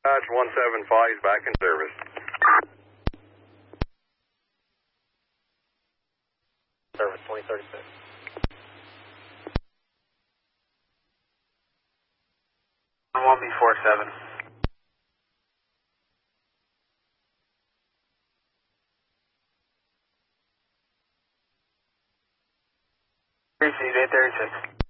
Dispatch 175 is back in service. Service 2036. One B47. Receive 836.